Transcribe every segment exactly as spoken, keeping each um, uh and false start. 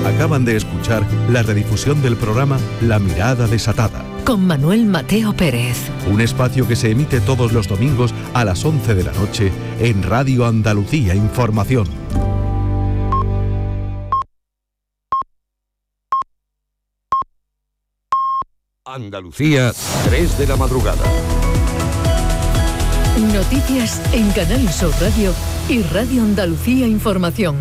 Acaban de escuchar la redifusión del programa La Mirada Desatada, con Manuel Mateo Pérez. Un espacio que se emite todos los domingos a las once de la noche en Radio Andalucía Información. Andalucía, tres de la madrugada. Noticias en Canal Sur Radio y Radio Andalucía Información.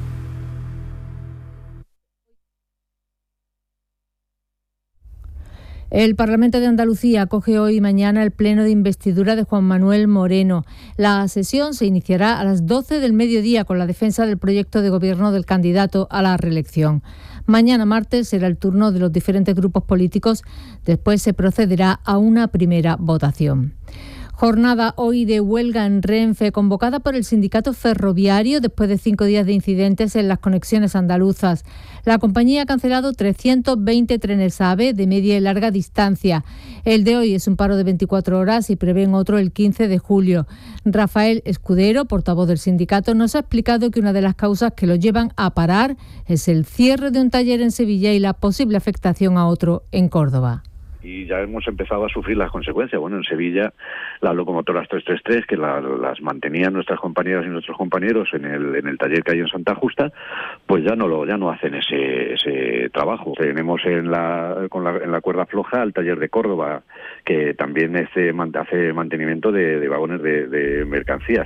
El Parlamento de Andalucía acoge hoy y mañana el pleno de investidura de Juan Manuel Moreno. La sesión se iniciará a las doce del mediodía con la defensa del proyecto de gobierno del candidato a la reelección. Mañana martes será el turno de los diferentes grupos políticos. Después se procederá a una primera votación. Jornada hoy de huelga en Renfe, convocada por el sindicato ferroviario después de cinco días de incidentes en las conexiones andaluzas. La compañía ha cancelado trescientos veinte trenes AVE de media y larga distancia. El de hoy es un paro de veinticuatro horas y prevén otro el quince de julio. Rafael Escudero, portavoz del sindicato, nos ha explicado que una de las causas que lo llevan a parar es el cierre de un taller en Sevilla y la posible afectación a otro en Córdoba. Y ya hemos empezado a sufrir las consecuencias. Bueno, en Sevilla las locomotoras tres tres tres, que la, las mantenían nuestras compañeras y nuestros compañeros en el en el taller que hay en Santa Justa, pues ya no lo ya no hacen ese ese trabajo. Tenemos en la con la, en la cuerda floja el taller de Córdoba, que también hace, hace mantenimiento de, de vagones de, de mercancías.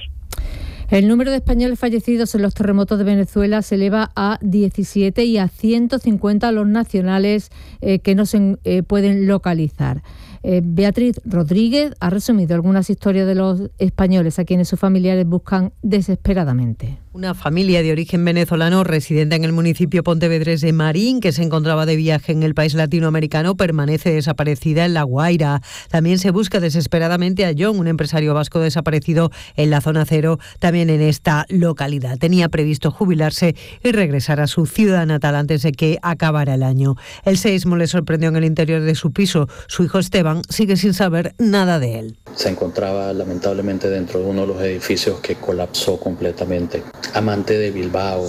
El número de españoles fallecidos en los terremotos de Venezuela se eleva a diecisiete y a ciento cincuenta los nacionales eh, que no se eh, pueden localizar. Eh, Beatriz Rodríguez ha resumido algunas historias de los españoles a quienes sus familiares buscan desesperadamente. Una familia de origen venezolano residente en el municipio pontevedrés de Marín, que se encontraba de viaje en el país latinoamericano, permanece desaparecida en La Guaira. También se busca desesperadamente a John, un empresario vasco desaparecido en la zona cero, también en esta localidad. Tenía previsto jubilarse y regresar a su ciudad natal antes de que acabara el año. El seísmo le sorprendió en el interior de su piso. Su hijo Esteban sigue sin saber nada de él. Se encontraba lamentablemente dentro de uno de los edificios que colapsó completamente. Amante de Bilbao,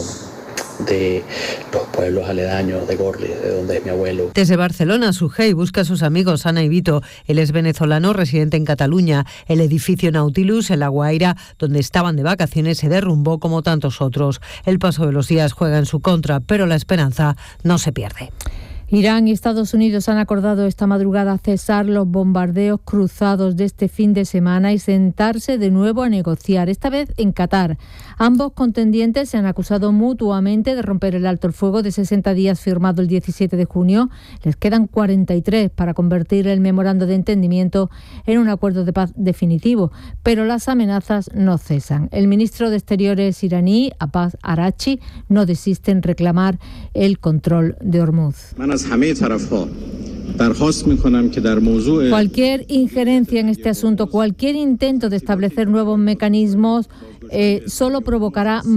de los pueblos aledaños, de Gorli, de donde es mi abuelo. Desde Barcelona, Sujei busca a sus amigos Ana y Vito. Él es venezolano residente en Cataluña. El edificio Nautilus en La Guaira, donde estaban de vacaciones, se derrumbó como tantos otros. El paso de los días juega en su contra, pero la esperanza no se pierde. Irán y Estados Unidos han acordado esta madrugada cesar los bombardeos cruzados de este fin de semana y sentarse de nuevo a negociar, esta vez en Qatar. Ambos contendientes se han acusado mutuamente de romper el alto el fuego de sesenta días firmado el diecisiete de junio. Les quedan cuarenta y tres para convertir el memorando de entendimiento en un acuerdo de paz definitivo, pero las amenazas no cesan. El ministro de Exteriores iraní, Abbas Araghchi, no desiste en reclamar el control de Hormuz. Cualquier injerencia en este asunto, cualquier intento de establecer nuevos mecanismos, eh, solo provocará